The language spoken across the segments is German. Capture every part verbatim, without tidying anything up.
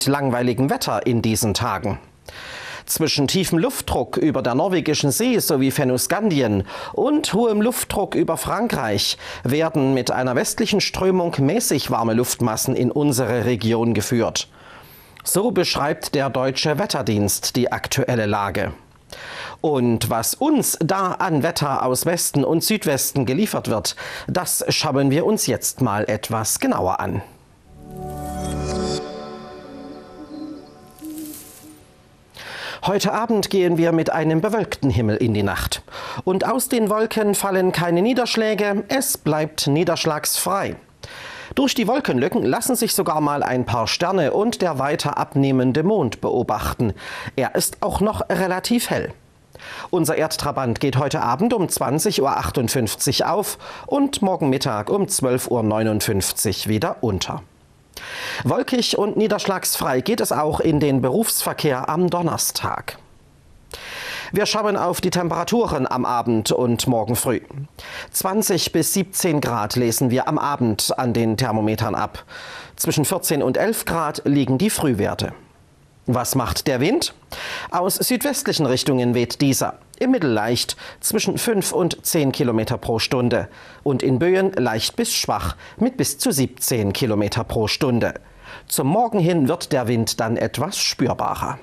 langweiligem Wetter in diesen Tagen. Zwischen tiefem Luftdruck über der norwegischen See sowie Fennoskandien und hohem Luftdruck über Frankreich werden mit einer westlichen Strömung mäßig warme Luftmassen in unsere Region geführt. So beschreibt der Deutsche Wetterdienst die aktuelle Lage. Und was uns da an Wetter aus Westen und Südwesten geliefert wird, das schauen wir uns jetzt mal etwas genauer an. Heute Abend gehen wir mit einem bewölkten Himmel in die Nacht. Und aus den Wolken fallen keine Niederschläge, es bleibt niederschlagsfrei. Durch die Wolkenlücken lassen sich sogar mal ein paar Sterne und der weiter abnehmende Mond beobachten. Er ist auch noch relativ hell. Unser Erdtrabant geht heute Abend um zwanzig Uhr achtundfünfzig auf und morgen Mittag um zwölf Uhr neunundfünfzig wieder unter. Wolkig und niederschlagsfrei geht es auch in den Berufsverkehr am Donnerstag. Wir schauen auf die Temperaturen am Abend und morgen früh. zwanzig bis siebzehn Grad lesen wir am Abend an den Thermometern ab. Zwischen vierzehn und elf Grad liegen die Frühwerte. Was macht der Wind? Aus südwestlichen Richtungen weht dieser. Im Mittel leicht zwischen fünf und zehn Kilometer pro Stunde und in Böen leicht bis schwach mit bis zu siebzehn Kilometer pro Stunde. Zum Morgen hin wird der Wind dann etwas spürbarer.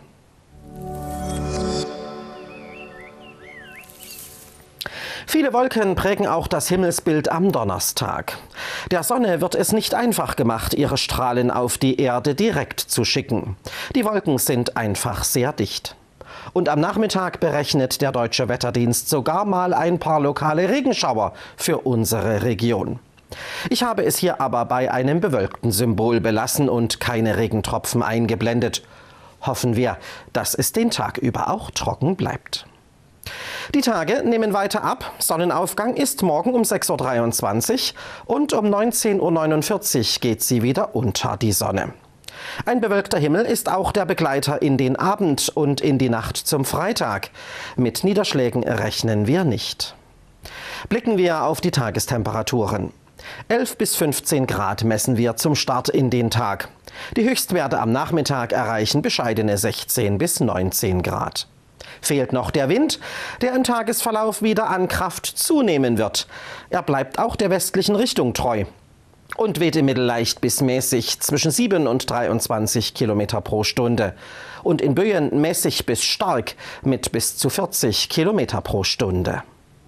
Viele Wolken prägen auch das Himmelsbild am Donnerstag. Der Sonne wird es nicht einfach gemacht, ihre Strahlen auf die Erde direkt zu schicken. Die Wolken sind einfach sehr dicht. Und am Nachmittag berechnet der Deutsche Wetterdienst sogar mal ein paar lokale Regenschauer für unsere Region. Ich habe es hier aber bei einem bewölkten Symbol belassen und keine Regentropfen eingeblendet. Hoffen wir, dass es den Tag über auch trocken bleibt. Die Tage nehmen weiter ab. Sonnenaufgang ist morgen um sechs Uhr dreiundzwanzig und um neunzehn Uhr neunundvierzig geht sie wieder unter, die Sonne. Ein bewölkter Himmel ist auch der Begleiter in den Abend und in die Nacht zum Freitag. Mit Niederschlägen rechnen wir nicht. Blicken wir auf die Tagestemperaturen. elf bis fünfzehn Grad messen wir zum Start in den Tag. Die Höchstwerte am Nachmittag erreichen bescheidene sechzehn bis neunzehn Grad. Fehlt noch der Wind, der im Tagesverlauf wieder an Kraft zunehmen wird. Er bleibt auch der westlichen Richtung treu und weht im Mittel leicht bis mäßig zwischen sieben und dreiundzwanzig Kilometer pro Stunde und in Böen mäßig bis stark mit bis zu vierzig Kilometer pro Stunde.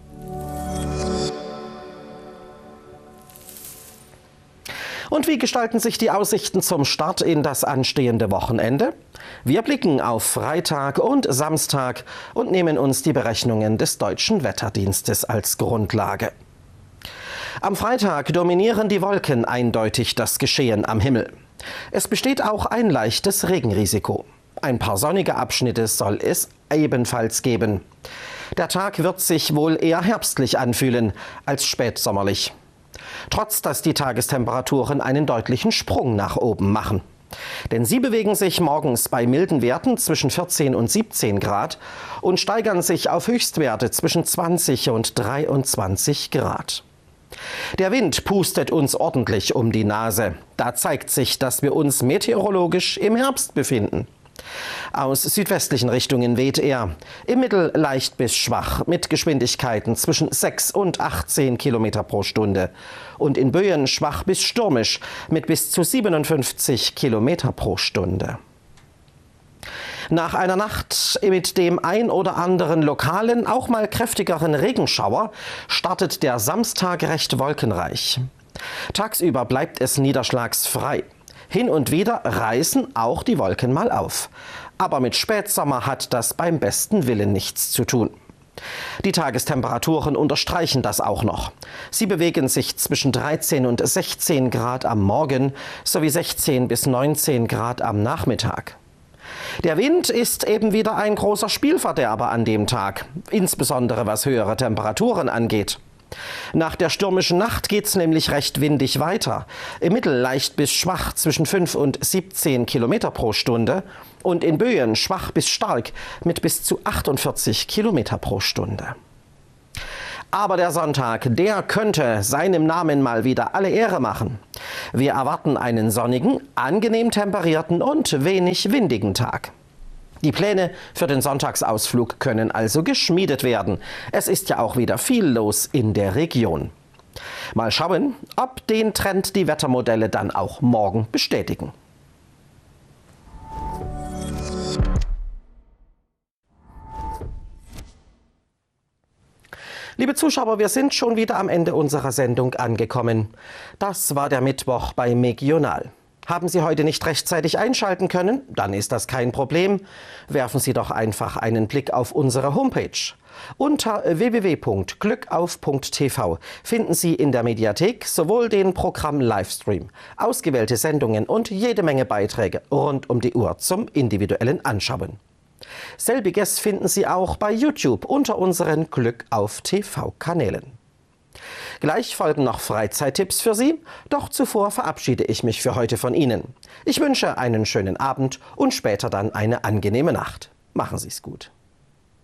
Und wie gestalten sich die Aussichten zum Start in das anstehende Wochenende? Wir blicken auf Freitag und Samstag und nehmen uns die Berechnungen des Deutschen Wetterdienstes als Grundlage. Am Freitag dominieren die Wolken eindeutig das Geschehen am Himmel. Es besteht auch ein leichtes Regenrisiko. Ein paar sonnige Abschnitte soll es ebenfalls geben. Der Tag wird sich wohl eher herbstlich anfühlen als spätsommerlich. Trotz dass die Tagestemperaturen einen deutlichen Sprung nach oben machen. Denn sie bewegen sich morgens bei milden Werten zwischen vierzehn und siebzehn Grad und steigern sich auf Höchstwerte zwischen zwanzig und dreiundzwanzig Grad. Der Wind pustet uns ordentlich um die Nase. Da zeigt sich, dass wir uns meteorologisch im Herbst befinden. Aus südwestlichen Richtungen weht er, im Mittel leicht bis schwach, mit Geschwindigkeiten zwischen sechs und achtzehn Kilometer pro Stunde und in Böen schwach bis stürmisch mit bis zu siebenundfünfzig Kilometer pro Stunde. Nach einer Nacht mit dem ein oder anderen lokalen, auch mal kräftigeren Regenschauer startet der Samstag recht wolkenreich. Tagsüber bleibt es niederschlagsfrei. Hin und wieder reißen auch die Wolken mal auf. Aber mit Spätsommer hat das beim besten Willen nichts zu tun. Die Tagestemperaturen unterstreichen das auch noch. Sie bewegen sich zwischen dreizehn und sechzehn Grad am Morgen sowie sechzehn bis neunzehn Grad am Nachmittag. Der Wind ist eben wieder ein großer Spielverderber an dem Tag, insbesondere was höhere Temperaturen angeht. Nach der stürmischen Nacht geht's nämlich recht windig weiter. Im Mittel leicht bis schwach zwischen fünf und siebzehn Kilometer pro Stunde und in Böen schwach bis stark mit bis zu achtundvierzig Kilometer pro Stunde. Aber der Sonntag, der könnte seinem Namen mal wieder alle Ehre machen. Wir erwarten einen sonnigen, angenehm temperierten und wenig windigen Tag. Die Pläne für den Sonntagsausflug können also geschmiedet werden. Es ist ja auch wieder viel los in der Region. Mal schauen, ob den Trend die Wettermodelle dann auch morgen bestätigen. Liebe Zuschauer, wir sind schon wieder am Ende unserer Sendung angekommen. Das war der Mittwoch bei Megional. Haben Sie heute nicht rechtzeitig einschalten können? Dann ist das kein Problem. Werfen Sie doch einfach einen Blick auf unsere Homepage. Unter w w w punkt glückauf punkt t v finden Sie in der Mediathek sowohl den Programm-Livestream, ausgewählte Sendungen und jede Menge Beiträge rund um die Uhr zum individuellen Anschauen. Selbiges finden Sie auch bei YouTube unter unseren Glückauf T V-Kanälen. Gleich folgen noch Freizeittipps für Sie, doch zuvor verabschiede ich mich für heute von Ihnen. Ich wünsche einen schönen Abend und später dann eine angenehme Nacht. Machen Sie es gut.